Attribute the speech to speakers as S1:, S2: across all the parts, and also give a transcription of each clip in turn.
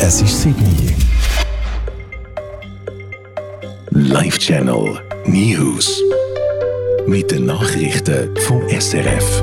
S1: Es ist 7 Uhr. Live-Channel News. Mit den Nachrichten vom SRF.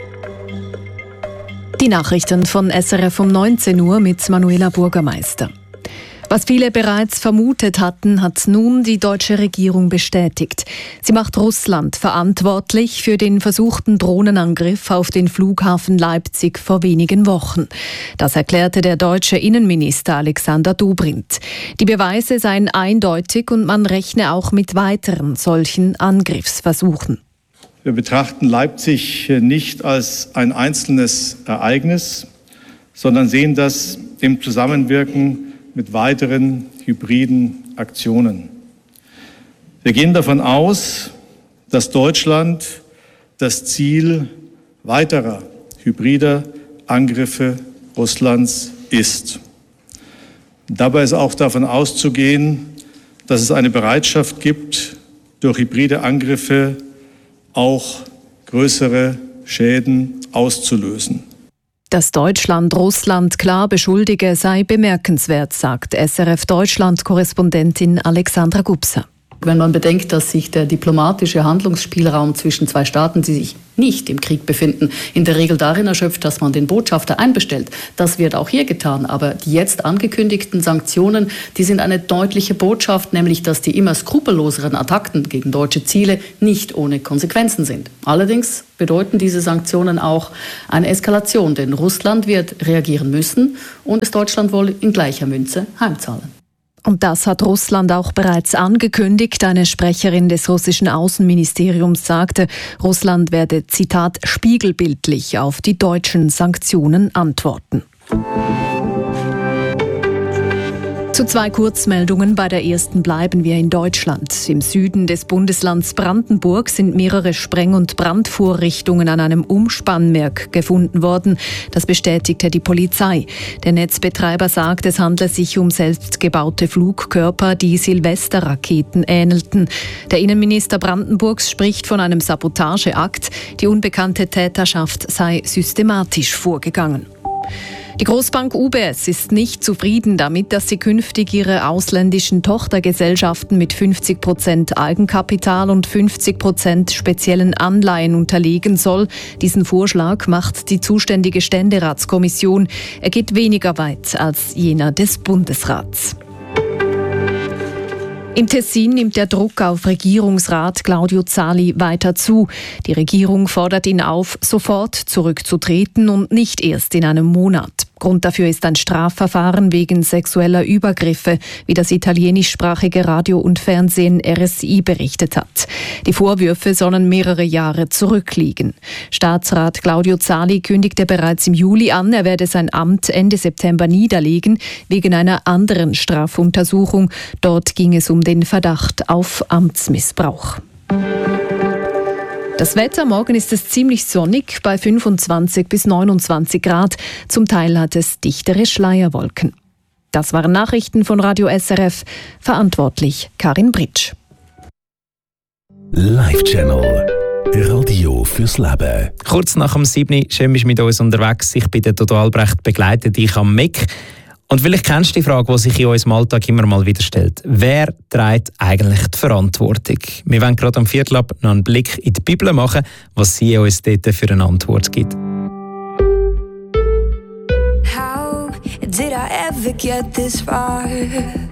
S2: Die Nachrichten von SRF um 19 Uhr mit Manuela Bürgermeister. Was viele bereits vermutet hatten, hat nun die deutsche Regierung bestätigt. Sie macht Russland verantwortlich für den versuchten Drohnenangriff auf den Flughafen Leipzig vor wenigen Wochen. Das erklärte der deutsche Innenminister Alexander Dobrindt. Die Beweise seien eindeutig und man rechne auch mit weiteren solchen Angriffsversuchen.
S3: Wir betrachten Leipzig nicht als ein einzelnes Ereignis, sondern sehen das im Zusammenwirken mit weiteren hybriden Aktionen. Wir gehen davon aus, dass Deutschland das Ziel weiterer hybrider Angriffe Russlands ist. Dabei ist auch davon auszugehen, dass es eine Bereitschaft gibt, durch hybride Angriffe auch größere Schäden auszulösen.
S2: Dass Deutschland Russland klar beschuldige, sei bemerkenswert, sagt SRF-Deutschland-Korrespondentin Alexandra Gubser.
S4: Wenn man bedenkt, dass sich der diplomatische Handlungsspielraum zwischen zwei Staaten, die sich nicht im Krieg befinden, in der Regel darin erschöpft, dass man den Botschafter einbestellt. Das wird auch hier getan. Aber die jetzt angekündigten Sanktionen, die sind eine deutliche Botschaft, nämlich dass die immer skrupelloseren Attacken gegen deutsche Ziele nicht ohne Konsequenzen sind. Allerdings bedeuten diese Sanktionen auch eine Eskalation, denn Russland wird reagieren müssen und es Deutschland wohl in gleicher Münze heimzahlen.
S2: Und das hat Russland auch bereits angekündigt. Eine Sprecherin des russischen Außenministeriums sagte, Russland werde, Zitat, spiegelbildlich auf die deutschen Sanktionen antworten. Zu 2 Kurzmeldungen. Bei der ersten bleiben wir in Deutschland. Im Süden des Bundeslands Brandenburg sind mehrere Spreng- und Brandvorrichtungen an einem Umspannwerk gefunden worden. Das bestätigte die Polizei. Der Netzbetreiber sagt, es handle sich um selbstgebaute Flugkörper, die Silvesterraketen ähnelten. Der Innenminister Brandenburgs spricht von einem Sabotageakt. Die unbekannte Täterschaft sei systematisch vorgegangen. Die Großbank UBS ist nicht zufrieden damit, dass sie künftig ihre ausländischen Tochtergesellschaften mit 50% Eigenkapital und 50% speziellen Anleihen unterlegen soll. Diesen Vorschlag macht die zuständige Ständeratskommission. Er geht weniger weit als jener des Bundesrats. Im Tessin nimmt der Druck auf Regierungsrat Claudio Zali weiter zu. Die Regierung fordert ihn auf, sofort zurückzutreten und nicht erst in einem Monat. Grund dafür ist ein Strafverfahren wegen sexueller Übergriffe, wie das italienischsprachige Radio und Fernsehen RSI berichtet hat. Die Vorwürfe sollen mehrere Jahre zurückliegen. Staatsrat Claudio Zali kündigte bereits im Juli an, er werde sein Amt Ende September niederlegen, wegen einer anderen Strafuntersuchung. Dort ging es um den Verdacht auf Amtsmissbrauch. Das Wetter, morgen ist es ziemlich sonnig bei 25 bis 29 Grad. Zum Teil hat es dichtere Schleierwolken. Das waren Nachrichten von Radio SRF. Verantwortlich Karin Britsch.
S1: Live-Channel. Radio fürs Leben.
S5: Kurz nach dem 7. schön bist du mit uns unterwegs. Ich bin der Toto Albrecht, begleite dich am Mic. Und vielleicht kennst du die Frage, die sich in unserem Alltag immer mal wieder stellt. Wer trägt eigentlich die Verantwortung? Wir wollen gerade am Viertel ab noch einen Blick in die Bibel machen, was sie uns dort für eine Antwort gibt.
S6: How did I ever get this far?